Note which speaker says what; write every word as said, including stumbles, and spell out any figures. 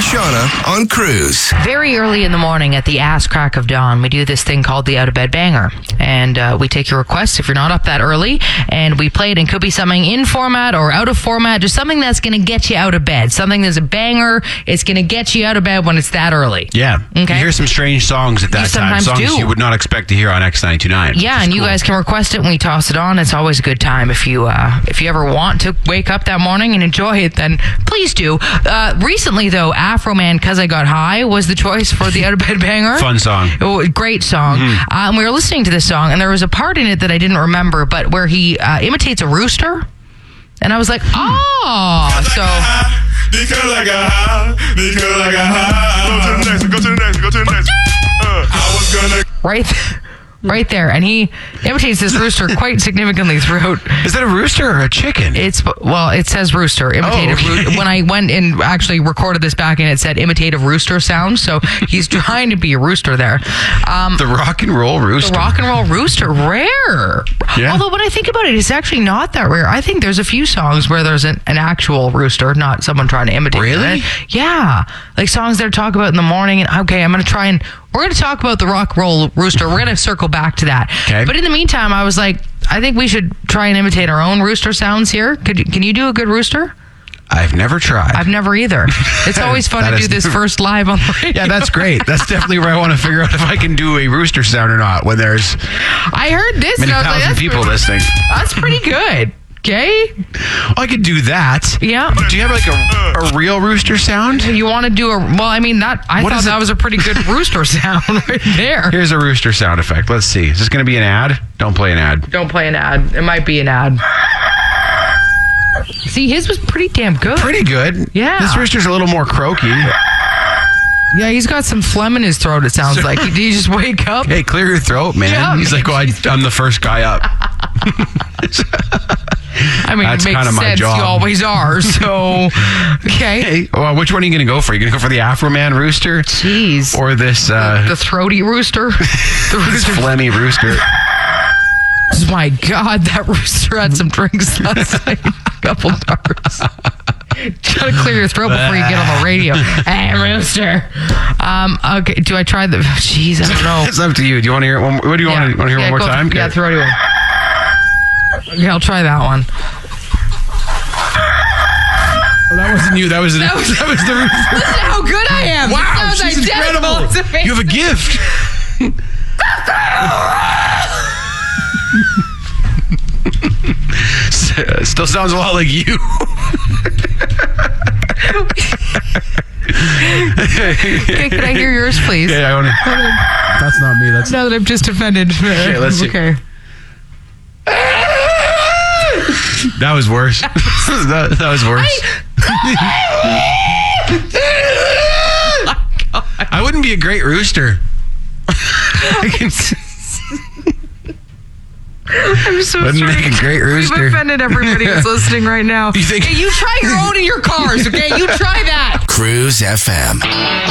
Speaker 1: Shauna on Cruise.
Speaker 2: Very early in the morning at the ass crack of dawn, we do this thing called the Out of Bed Banger. And uh, we take your requests if you're not up that early, and we play it, and could be something in format or out of format, just something that's going to get you out of bed. Something that's a banger. It's going to get you out of bed when it's that early.
Speaker 3: Yeah.
Speaker 2: Okay.
Speaker 3: You hear some strange songs at that
Speaker 2: You
Speaker 3: time.
Speaker 2: sometimes
Speaker 3: Songs
Speaker 2: do.
Speaker 3: you would not expect to hear on X nine two nine.
Speaker 2: Yeah, and you guys can request it when we toss it on. It's always a good time. If you uh, if you ever want to wake up that morning and enjoy it, then please do. Uh, recently, though, Afro Man, Cause I Got High was the choice for the Out of Bed Banger.
Speaker 3: Fun song.
Speaker 2: Oh, great song.
Speaker 3: Mm-hmm.
Speaker 2: Uh, and we were listening to this song, and there was a part in it that I didn't remember, but where he uh, imitates a rooster. And I was like, oh. So.
Speaker 4: Because I got high. Because I got high. Go to the next one. Go to the next one. Go to the next one. Uh, I was gonna.
Speaker 2: Right there. Right there. And he imitates this rooster quite significantly throughout.
Speaker 3: Is that a rooster or a chicken?
Speaker 2: It's, well, it says rooster. Imitative
Speaker 3: Oh, okay.
Speaker 2: roo- When I went and actually recorded this back in, it said imitative rooster sound. So he's trying to be a rooster there. Um,
Speaker 3: the rock and roll rooster.
Speaker 2: The rock and roll rooster, rare.
Speaker 3: Yeah.
Speaker 2: Although when I think about it, it's actually not that rare. I think there's a few songs where there's an, an actual rooster, not someone trying to imitate
Speaker 3: Really?
Speaker 2: it. Yeah. Like songs that talk about in the morning. And okay, I'm going to try and, we're going to talk about the rock and roll rooster. We're going to circle back to that.
Speaker 3: Okay.
Speaker 2: But in the meantime, I was like, I think we should try and imitate our own rooster sounds here. Could you, can you do a good rooster?
Speaker 3: I've never tried.
Speaker 2: I've never either. It's always fun
Speaker 3: That
Speaker 2: to
Speaker 3: is-
Speaker 2: do this first live on the radio.
Speaker 3: Yeah, that's great. That's definitely where I want to figure out if I can do a rooster sound or not when there's
Speaker 2: I heard this
Speaker 3: many
Speaker 2: and I was like,
Speaker 3: thousand
Speaker 2: that's
Speaker 3: people
Speaker 2: pretty,
Speaker 3: listening.
Speaker 2: That's pretty good. Okay.
Speaker 3: I could do that.
Speaker 2: Yeah.
Speaker 3: Do you have like a, a real rooster sound?
Speaker 2: You want to do a, well, I mean, that, I
Speaker 3: What
Speaker 2: thought
Speaker 3: is
Speaker 2: that
Speaker 3: it?
Speaker 2: was a pretty good rooster sound right there.
Speaker 3: Here's a rooster sound effect. Let's see. Is this going to be an ad? Don't play an ad.
Speaker 2: Don't play an ad. It might be an ad. See, his was pretty damn good.
Speaker 3: Pretty good.
Speaker 2: Yeah.
Speaker 3: This rooster's a little more croaky.
Speaker 2: Yeah, he's got some phlegm in his throat, it sounds like. Did he just wake up?
Speaker 3: Hey, clear your throat, man.
Speaker 2: Yeah,
Speaker 3: He's
Speaker 2: man.
Speaker 3: like, well, I, I'm the first guy up.
Speaker 2: I mean,
Speaker 3: That's
Speaker 2: it makes
Speaker 3: kinda my
Speaker 2: sense.
Speaker 3: job.
Speaker 2: You always are. So, okay.
Speaker 3: Hey, well, which one are you going to go for? You going to go for the Afro Man rooster?
Speaker 2: Jeez.
Speaker 3: Or this, uh,
Speaker 2: The throaty rooster. The
Speaker 3: this
Speaker 2: rooster.
Speaker 3: phlegmy rooster?
Speaker 2: My God, that rooster had some drinks last night. A couple darts. Try to clear your throat before you get on the radio. Hey, rooster. Um, okay, do I try the... Jeez, I don't know.
Speaker 3: It's up to you. Do you want to hear it one? What do you want to, want to hear
Speaker 2: Yeah,
Speaker 3: one more
Speaker 2: go-
Speaker 3: time?
Speaker 2: Yeah,
Speaker 3: Okay.
Speaker 2: throaty one. Okay, I'll try that one.
Speaker 3: Oh, that wasn't you. That was, that was, that was the rooster.
Speaker 2: Listen how good I am.
Speaker 3: Wow,
Speaker 2: It sounds
Speaker 3: she's
Speaker 2: identical.
Speaker 3: incredible.
Speaker 2: It's amazing.
Speaker 3: You have a gift. S- Still sounds a lot like you.
Speaker 2: Okay, can I hear yours, please?
Speaker 3: Yeah, I want to. That's not me. That's
Speaker 2: Now that I've just offended.
Speaker 3: Okay, let's see.
Speaker 2: Okay.
Speaker 3: that was worse. that, that was worse. I wouldn't be a great rooster. I can.
Speaker 2: I'm so
Speaker 3: Wouldn't
Speaker 2: sorry.
Speaker 3: make a great rooster.
Speaker 2: We've offended everybody who's listening right now.
Speaker 3: You think-
Speaker 2: Hey, you try your own in your cars, okay? You try that.
Speaker 1: Cruise F M.